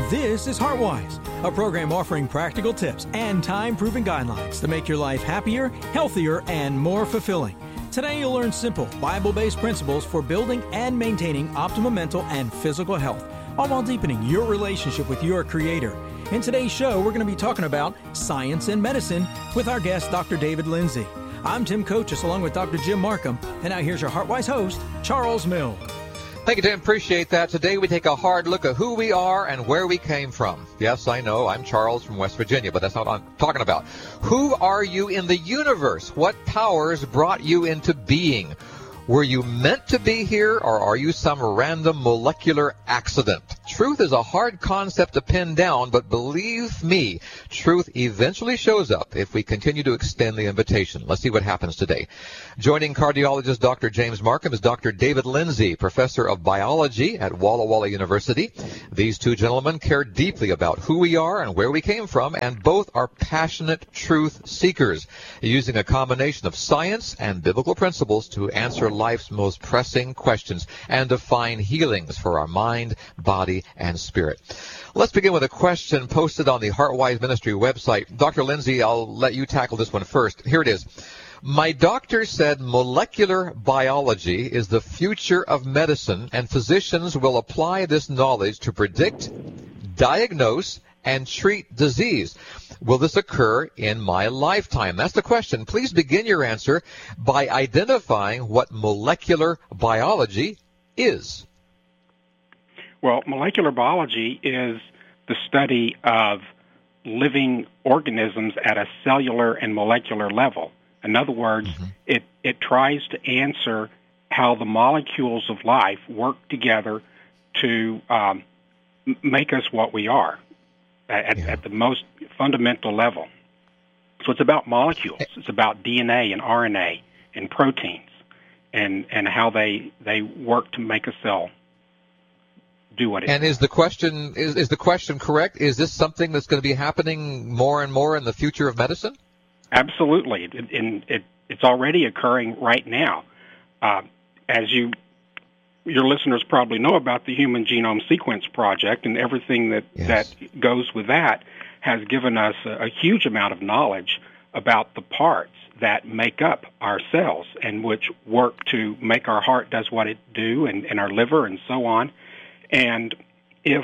This is HeartWise, a program offering practical tips and time-proven guidelines to make your life happier, healthier, and more fulfilling. Today you'll learn simple, Bible-based principles for building and maintaining optimal mental and physical health, all while deepening your relationship with your Creator. In today's show, we're going to be talking about science and medicine with our guest, Dr. David Lindsay. I'm Tim Coaches, along with Dr. Jim Markham, and now here's your HeartWise host, Charles Mills. Thank you, Tim. Appreciate that. Today we take a hard look at who we are and where we came from. Yes, I know, I'm Charles from West Virginia, but that's not what I'm talking about. Who are you in the universe? What powers brought you into being? Were you meant to be here, or are you some random molecular accident? Truth is a hard concept to pin down, but believe me, truth eventually shows up if we continue to extend the invitation. Let's see what happens today. Joining cardiologist Dr. James Markham is Dr. David Lindsay, professor of biology at Walla Walla University. These two gentlemen care deeply about who we are and where we came from, and both are passionate truth seekers, using a combination of science and biblical principles to answer life's most pressing questions and to find healings for our mind, body, and spirit. Let's begin with a question posted on the HeartWise Ministry website. Dr. Lindsay, I'll let you tackle this one first. Here it is. My doctor said molecular biology is the future of medicine, and physicians will apply this knowledge to predict, diagnose, and treat disease. Will this occur in my lifetime? That's the question. Please begin your answer by identifying what molecular biology is. Well, molecular biology is the study of living organisms at a cellular and molecular level. In other words, it tries to answer how the molecules of life work together to make us what we are at the most fundamental level. So it's about molecules. It's about DNA and RNA and proteins and how they work to make a cell do what it And is the question correct? Is this something that's going to be happening more and more in the future of medicine? Absolutely. It's already occurring right now. As your listeners probably know about the Human Genome Sequence Project, and everything that goes with that has given us a huge amount of knowledge about the parts that make up our cells and which work to make our heart does what it do and our liver and so on. And if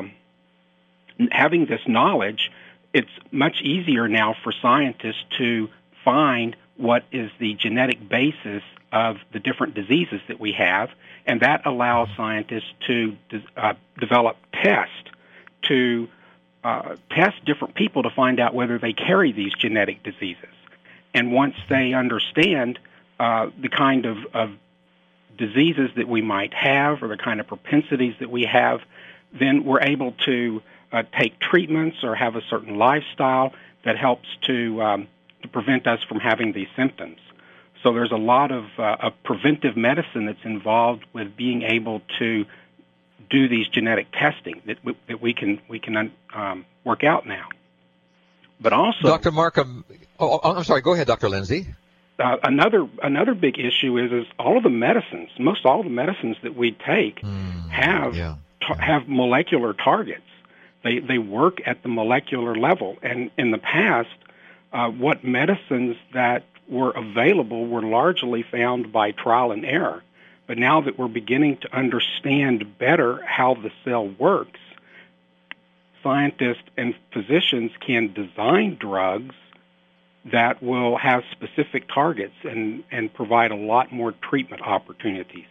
having this knowledge, it's much easier now for scientists to find what is the genetic basis of the different diseases that we have, and that allows scientists to develop tests to test different people to find out whether they carry these genetic diseases. And once they understand the kind of diseases that we might have or the kind of propensities that we have, then we're able to take treatments or have a certain lifestyle that helps to prevent us from having these symptoms. So there's a lot of preventive medicine that's involved with being able to do these genetic testing that we can work out now. But also, Dr. Markham, I'm sorry. Go ahead, Dr. Lindsay. Another big issue is all of the medicines. Most all of the medicines that we take have molecular targets. They work at the molecular level, and in the past, what medicines that were available were largely found by trial and error. But now that we're beginning to understand better how the cell works, scientists and physicians can design drugs that will have specific targets and provide a lot more treatment opportunities.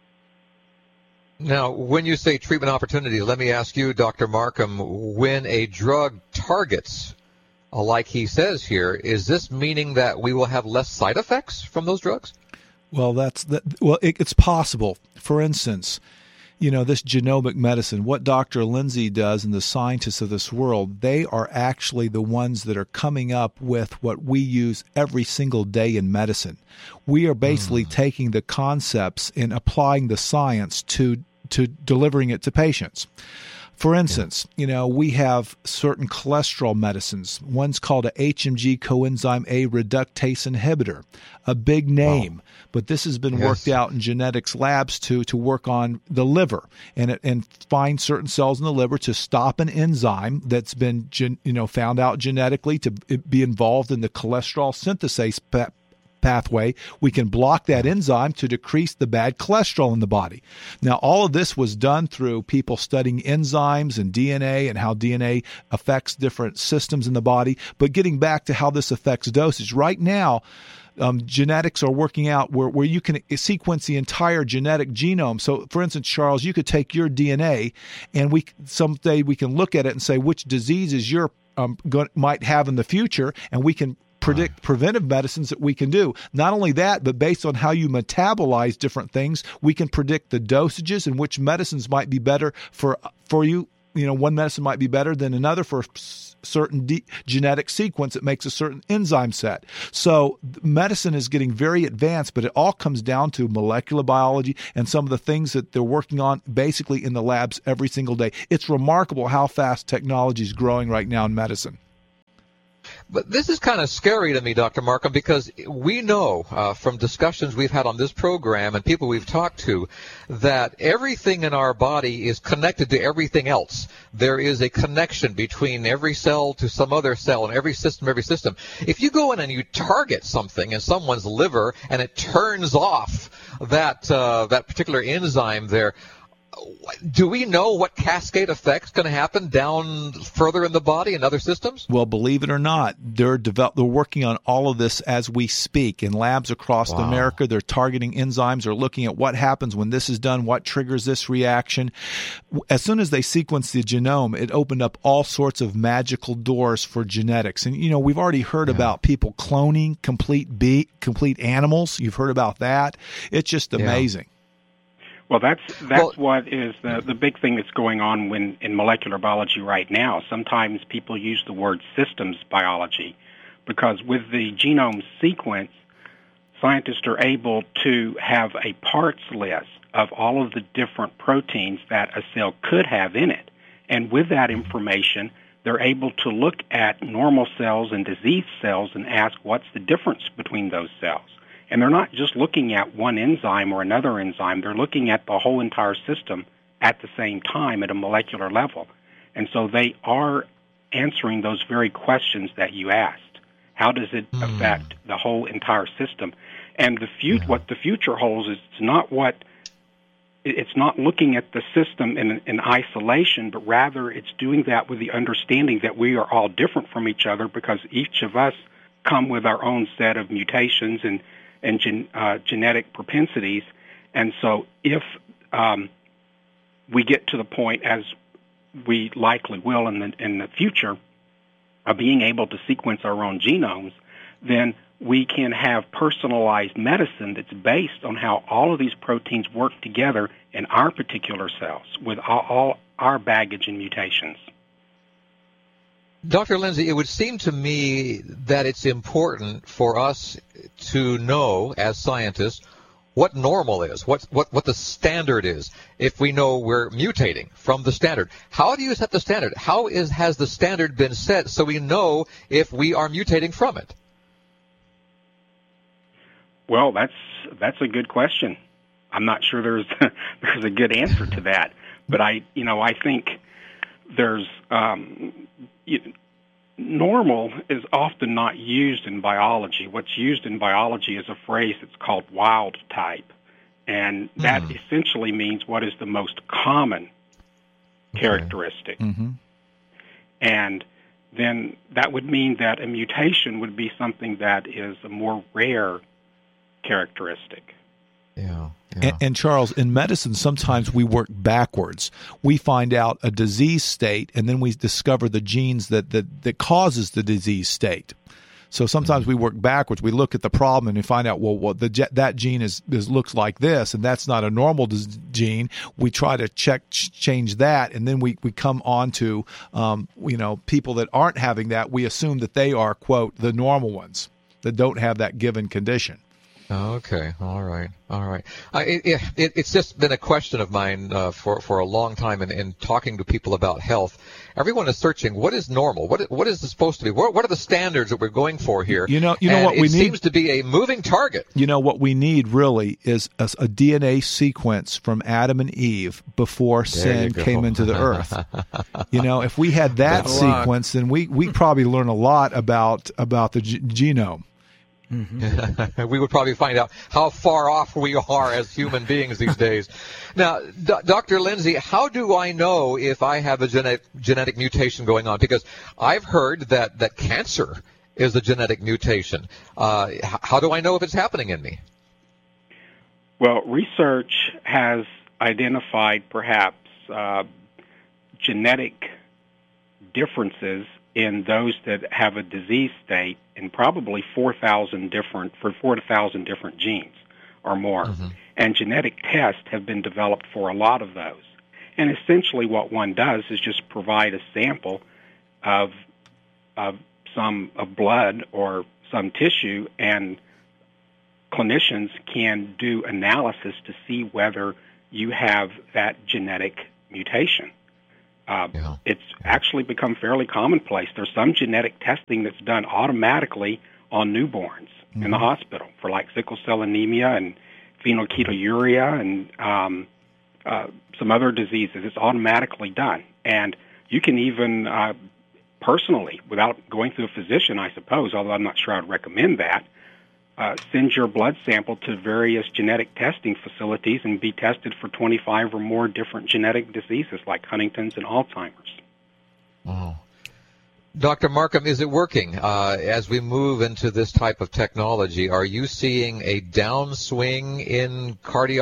Now, when you say treatment opportunities, let me ask you, Dr. Markham, when a drug targets, like he says here, is this meaning that we will have less side effects from those drugs? Well, it's possible. For instance, this genomic medicine, what Dr. Lindsay does and the scientists of this world, they are actually the ones that are coming up with what we use every single day in medicine. We are basically taking the concepts and applying the science to delivering it to patients. For instance, we have certain cholesterol medicines. One's called a HMG coenzyme A reductase inhibitor, a big name, but this has been worked out in genetics labs to work on the liver and find certain cells in the liver to stop an enzyme that's been found out genetically to be involved in the cholesterol synthase pathway. We can block that enzyme to decrease the bad cholesterol in the body. Now, all of this was done through people studying enzymes and DNA and how DNA affects different systems in the body. But getting back to how this affects dosage, right now, genetics are working out where you can sequence the entire genetic genome. So, for instance, Charles, you could take your DNA, and someday we can look at it and say which diseases you might have in the future, and we can predict preventive medicines that we can do. Not only that, but based on how you metabolize different things, we can predict the dosages and which medicines might be better for you. One medicine might be better than another for a certain genetic sequence that makes a certain enzyme set. So medicine is getting very advanced, but it all comes down to molecular biology and some of the things that they're working on basically in the labs every single day. It's remarkable how fast technology is growing right now in medicine. But this is kind of scary to me, Dr. Markham, because we know from discussions we've had on this program and people we've talked to that everything in our body is connected to everything else. There is a connection between every cell to some other cell and every system. If you go in and you target something in someone's liver and it turns off that particular enzyme there, do we know what cascade effect's going to happen down further in the body and other systems? Well, believe it or not, they're working on all of this as we speak. In labs across America, they're targeting enzymes or looking at what happens when this is done, what triggers this reaction. As soon as they sequenced the genome, it opened up all sorts of magical doors for genetics. And, we've already heard about people cloning complete animals. You've heard about that. It's just amazing. Well, that's what is the big thing that's going on in molecular biology right now. Sometimes people use the word systems biology because with the genome sequence, scientists are able to have a parts list of all of the different proteins that a cell could have in it. And with that information, they're able to look at normal cells and diseased cells and ask what's the difference between those cells. And they're not just looking at one enzyme or another enzyme. They're looking at the whole entire system at the same time at a molecular level. And so they are answering those very questions that you asked. How does it affect the whole entire system? And what the future holds is it's not looking at the system in isolation, but rather it's doing that with the understanding that we are all different from each other because each of us come with our own set of mutations and genetic propensities. And so if we get to the point, as we likely will in the future, of being able to sequence our own genomes, then we can have personalized medicine that's based on how all of these proteins work together in our particular cells with all our baggage and mutations. Dr. Lindsay, it would seem to me that it's important for us to know, as scientists, what normal is, what the standard is, if we know we're mutating from the standard. How do you set the standard? Has the standard been set so we know if we are mutating from it? Well, that's a good question. I'm not sure there's a good answer to that, but I think there's normal is often not used in biology. What's used in biology is a phrase that's called wild type, and that essentially means what is the most common characteristic. Mm-hmm. And then that would mean that a mutation would be something that is a more rare characteristic. Yeah. And Charles, in medicine, sometimes we work backwards. We find out a disease state, and then we discover the genes that causes the disease state. So sometimes we work backwards. We look at the problem and we find out, that gene looks like this, and that's not a normal gene. We try to change that, and then we come on to people that aren't having that. We assume that they are, quote, the normal ones that don't have that given condition. Okay, all right. It's just been a question of mine for a long time in talking to people about health. Everyone is searching, what is normal? What is this supposed to be? What are the standards that we're going for here? You know what we need? It seems to be a moving target. You know, what we need really is a DNA sequence from Adam and Eve before sin came into the earth. You know, if we had that sequence, then we'd probably learn a lot about the genome. Mm-hmm. We would probably find out how far off we are as human beings these days. Now, Dr. Lindsay, how do I know if I have a genetic mutation going on? Because I've heard that cancer is a genetic mutation. How do I know if it's happening in me? Well, research has identified perhaps genetic differences in those that have a disease state in probably 4,000 different genes or more. Mm-hmm. And genetic tests have been developed for a lot of those. And essentially what one does is just provide a sample of blood or some tissue, and clinicians can do analysis to see whether you have that genetic mutation. It's actually become fairly commonplace. There's some genetic testing that's done automatically on newborns in the hospital for like sickle cell anemia and phenylketonuria and some other diseases. It's automatically done. And you can even personally, without going through a physician, I suppose, although I'm not sure I'd recommend that, send your blood sample to various genetic testing facilities and be tested for 25 or more different genetic diseases like Huntington's and Alzheimer's. Wow. Dr. Markham, is it working? As we move into this type of technology, are you seeing a downswing in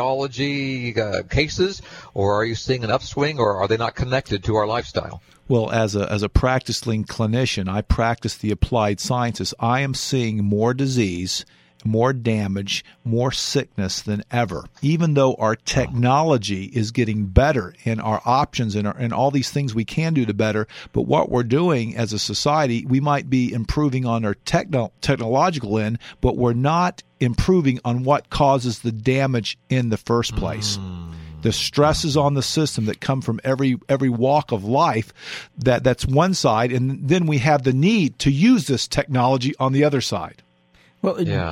cardiology cases, or are you seeing an upswing, or are they not connected to our lifestyle? Well, as a practicing clinician, I practice the applied sciences. I am seeing more disease, more damage, more sickness than ever, even though our technology is getting better and our options and all these things we can do to better. But what we're doing as a society, we might be improving on our technological end, but we're not improving on what causes the damage in the first place. The stresses on the system that come from every walk of life, that's one side, and then we have the need to use this technology on the other side. Well,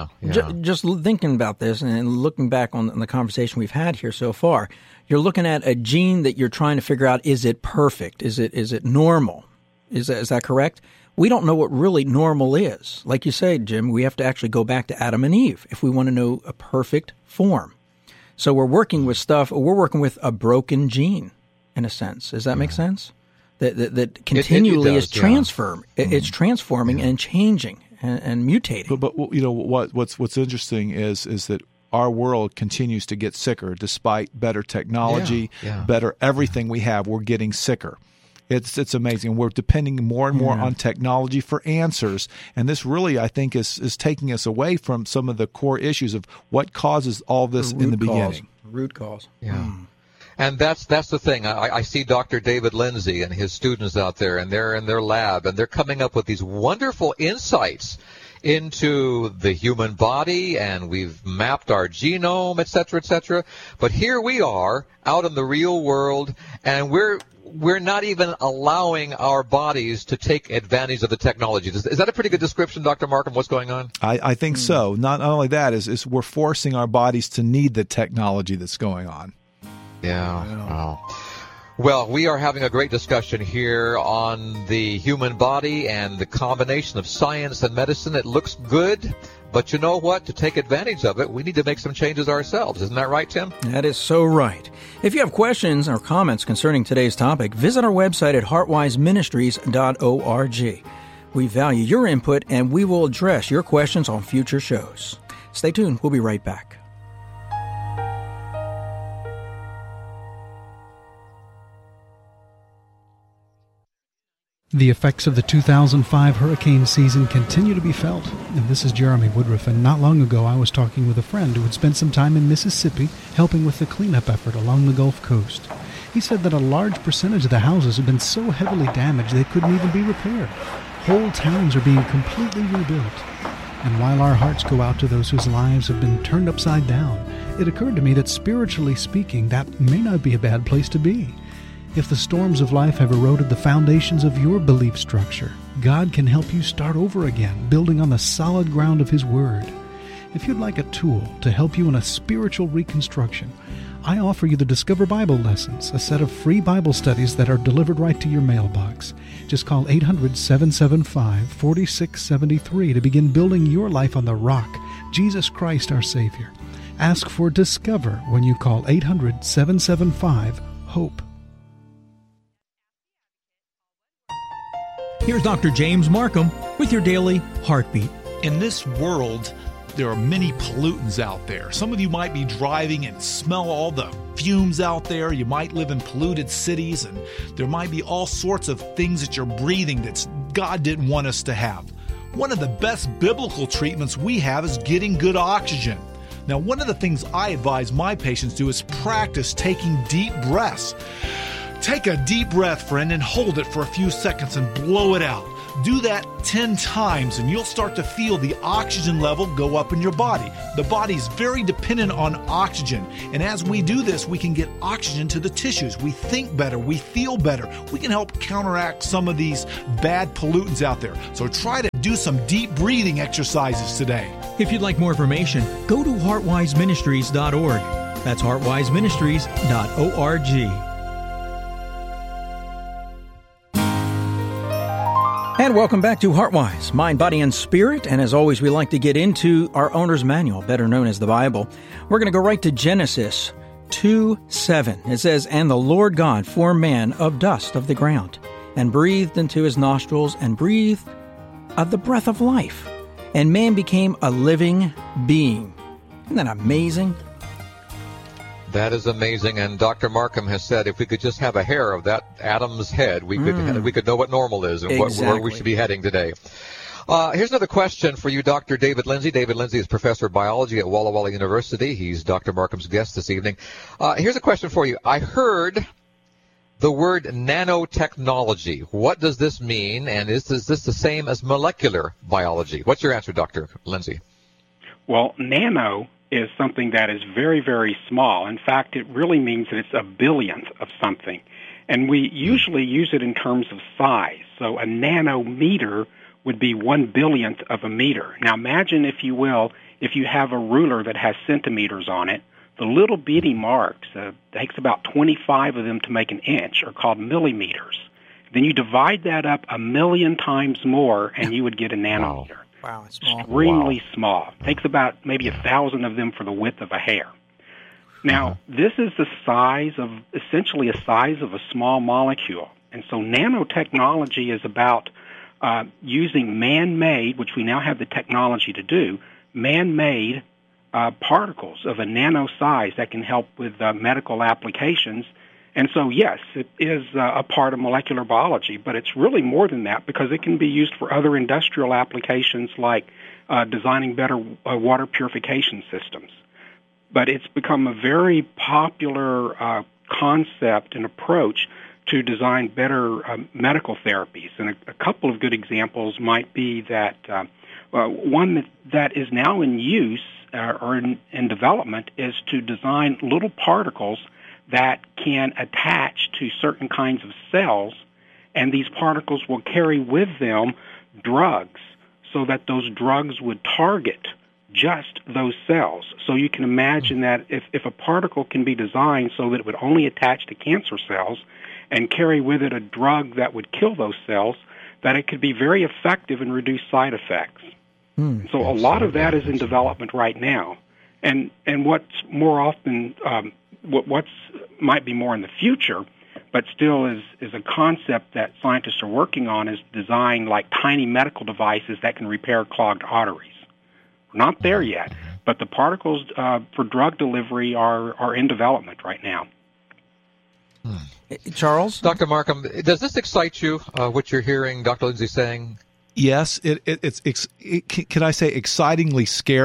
just thinking about this and looking back on the conversation we've had here so far, you're looking at a gene that you're trying to figure out, is it perfect? Is it normal? Is that correct? We don't know what really normal is. Like you say, Jim, we have to actually go back to Adam and Eve if we want to know a perfect form. So we're working with a broken gene, in a sense. Does that make sense? That continually is it's transforming and changing and mutating. But you know what's interesting is that our world continues to get sicker despite better technology, better everything we have. We're getting sicker. It's amazing. We're depending more and more on technology for answers, and this really, I think, is taking us away from some of the core issues of what causes all this in the beginning. Root cause. Yeah. And that's the thing. I see Dr. David Lindsay and his students out there, and they're in their lab, and they're coming up with these wonderful insights into the human body, and we've mapped our genome, et cetera, et cetera. But here we are out in the real world, and we're not even allowing our bodies to take advantage of the technology. Is that a pretty good description, Dr. Markham, what's going on? I think so. Not only that, is we're forcing our bodies to need the technology that's going on. Yeah. Wow. Well, we are having a great discussion here on the human body and the combination of science and medicine. It looks good, but you know what? To take advantage of it, we need to make some changes ourselves. Isn't that right, Tim? That is so right. If you have questions or comments concerning today's topic, visit our website at heartwiseministries.org. We value your input, and we will address your questions on future shows. Stay tuned. We'll be right back. The effects of the 2005 hurricane season continue to be felt, and this is Jeremy Woodruff, and not long ago I was talking with a friend who had spent some time in Mississippi helping with the cleanup effort along the Gulf Coast. He said that a large percentage of the houses have been so heavily damaged they couldn't even be repaired. Whole towns are being completely rebuilt. And while our hearts go out to those whose lives have been turned upside down, it occurred to me that spiritually speaking, that may not be a bad place to be. If the storms of life have eroded the foundations of your belief structure, God can help you start over again, building on the solid ground of His Word. If you'd like a tool to help you in a spiritual reconstruction, I offer you the Discover Bible Lessons, a set of free Bible studies that are delivered right to your mailbox. Just call 800-775-4673 to begin building your life on the rock, Jesus Christ our Savior. Ask for Discover when you call 800-775-HOPE. Here's Dr. James Markham with your daily Heartbeat. In this world, there are many pollutants out there. Some of you might be driving and smell all the fumes out there. You might live in polluted cities, and there might be all sorts of things that you're breathing that God didn't want us to have. One of the best biblical treatments we have is getting good oxygen. Now, one of the things I advise my patients do is practice taking deep breaths. Take a deep breath, friend, and hold it for a few seconds and blow it out. Do that 10 times and you'll start to feel the oxygen level go up in your body. The body's very dependent on oxygen. And as we do this, we can get oxygen to the tissues. We think better. We feel better. We can help counteract some of these bad pollutants out there. So try to do some deep breathing exercises today. If you'd like more information, go to heartwiseministries.org. That's heartwiseministries.org. And welcome back to Heartwise, Mind, Body, and Spirit. And as always, we like to get into our owner's manual, better known as the Bible. We're going to go right to Genesis 2:7. It says, "And the Lord God formed man of dust of the ground, and breathed into his nostrils, and breathed of the breath of life. And man became a living being." Isn't that amazing? That is amazing, and Dr. Markham has said if we could just have a hair of that Adam's head, we could know what normal is and Exactly. where we should be heading today. Here's another question for you, Dr. David Lindsay. David Lindsay is professor of biology at Walla Walla University. He's Dr. Markham's guest this evening. Here's a question for you. I heard the word nanotechnology. What does this mean, and is this the same as molecular biology? What's your answer, Dr. Lindsay? Well, nano is something that is very, very small. In fact, it really means that it's a billionth of something. And we usually use it in terms of size. So a nanometer would be 1/billionth of a meter. Now imagine, if you will, if you have a ruler that has centimeters on it, the little bitty marks, it takes about 25 of them to make an inch, are called millimeters. Then you divide that up 1,000,000 times more, and you would get a nanometer. Wow, it's small. Extremely small. Takes about maybe 1,000 of them for the width of a hair. Now, this is the size of, essentially a size of a small molecule. And so nanotechnology is about using man-made, which we now have the technology to do, man-made particles of a nano size that can help with medical applications. And so, yes, it is a part of molecular biology, but it's really more than that because it can be used for other industrial applications like designing better water purification systems. But it's become a very popular concept and approach to design better medical therapies. And a couple of good examples might be that one that is now in use or in development is to design little particles that can attach to certain kinds of cells, and these particles will carry with them drugs so that those drugs would target just those cells. So you can imagine that if a particle can be designed so that it would only attach to cancer cells and carry with it a drug that would kill those cells, that it could be very effective and reduce side effects. So a lot of that is in development right now. And what's more often what's might be more in the future, but still is a concept that scientists are working on, is design like tiny medical devices that can repair clogged arteries. We're not there yet, but the particles for drug delivery are in development right now. Charles? Dr. Markham, does this excite you, what you're hearing Dr. Lindsay saying? Yes, it's can I say excitingly scary?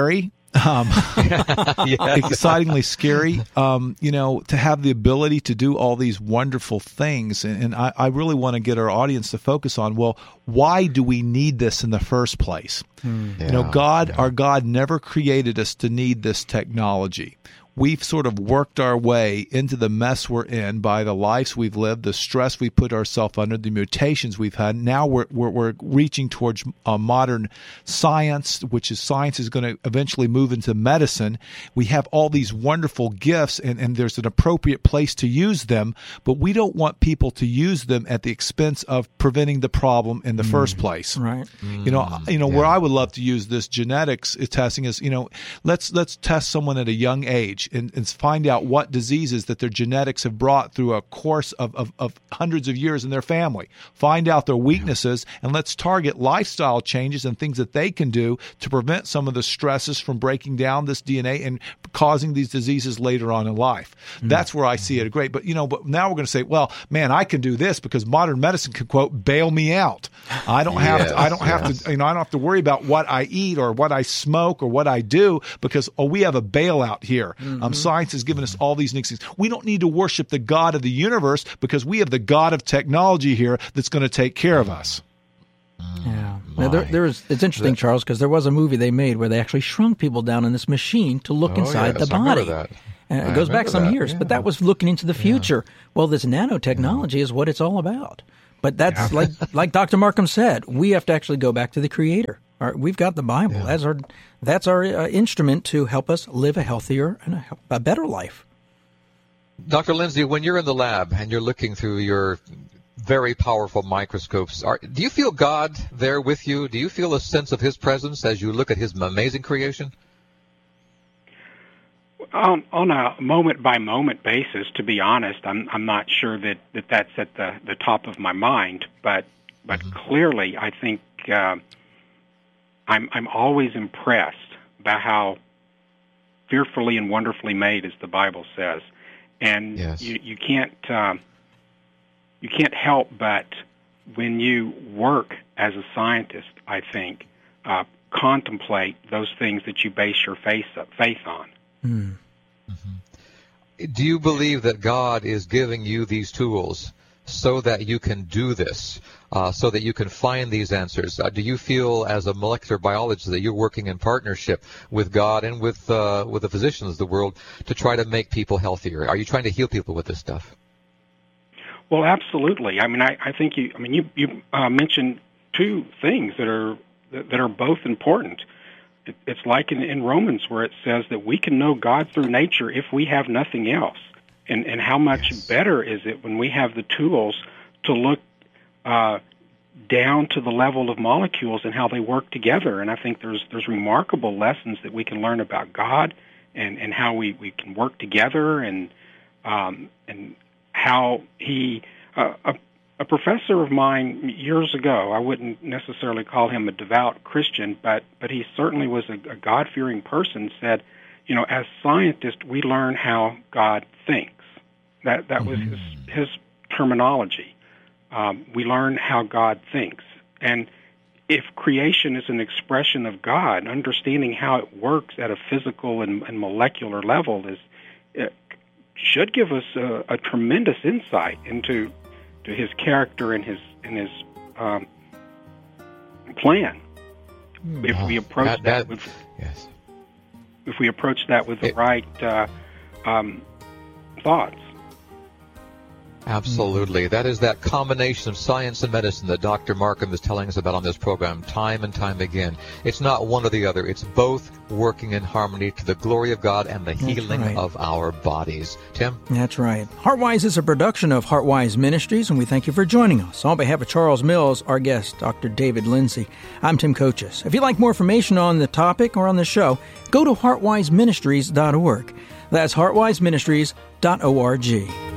excitingly scary, to have the ability to do all these wonderful things. And I really want to get our audience to focus on, well, why do we need this in the first place? Our God never created us to need this technology. We've sort of worked our way into the mess we're in by the lives we've lived, the stress we put ourselves under, the mutations we've had. Now we're reaching towards modern science, which is science is going to eventually move into medicine. We have all these wonderful gifts, and there's an appropriate place to use them, but we don't want people to use them at the expense of preventing the problem in the first place. Right. Where I would love to use this genetics testing is, let's test someone at a young age and find out what diseases that their genetics have brought through a course of hundreds of years in their family. Find out their weaknesses, and let's target lifestyle changes and things that they can do to prevent some of the stresses from breaking down this DNA and causing these diseases later on in life. That's where I see it great. But but now we're going to say, well, man, I can do this because modern medicine can, quote, bail me out. I don't have to. I don't have to worry about what I eat or what I smoke or what I do because we have a bailout here. Science has given us all these things. We don't need to worship the God of the universe because we have the God of technology here that's going to take care of us. Yeah. Now, it's interesting, Charles, because there was a movie they made where they actually shrunk people down in this machine to look inside the body. And it goes back some years, but that was looking into the future. Well, this nanotechnology is what it's all about. But that's like Dr. Markham said, we have to actually go back to the Creator. We've got the Bible. Yeah. That's our instrument to help us live a healthier and a better life. Dr. Lindsay, when you're in the lab and you're looking through your very powerful microscopes, do you feel God there with you? Do you feel a sense of His presence as you look at His amazing creation? On a moment-by-moment basis, to be honest, I'm not sure that's at the top of my mind, but clearly I think I'm always impressed by how fearfully and wonderfully made, as the Bible says, and you can't help but, when you work as a scientist, I think, contemplate those things that you base your faith on. Do you believe that God is giving you these tools so that you can do this, so that you can find these answers? Do you feel, as a molecular biologist, that you're working in partnership with God and with the physicians of the world to try to make people healthier? Are you trying to heal people with this stuff? Well, absolutely. I mean, I think you mentioned two things that are both important. It's like in Romans, where it says that we can know God through nature if we have nothing else. And how much better is it when we have the tools to look down to the level of molecules and how they work together. And I think there's remarkable lessons that we can learn about God and how we can work together and how He a professor of mine years ago, I wouldn't necessarily call him a devout Christian, but he certainly was a God-fearing person, said, as scientists, we learn how God thinks. That was his terminology. We learn how God thinks. And if creation is an expression of God, understanding how it works at a physical and molecular level should give us a tremendous insight into His character and his plan. If we approach that with the right thoughts. Absolutely. That is that combination of science and medicine that Dr. Markham is telling us about on this program time and time again. It's not one or the other. It's both working in harmony to the glory of God and the healing of our bodies. Tim? That's right. HeartWise is a production of HeartWise Ministries, and we thank you for joining us. On behalf of Charles Mills, our guest, Dr. David Lindsay, I'm Tim Coaches. If you'd like more information on the topic or on the show, go to heartwiseministries.org. That's heartwiseministries.org.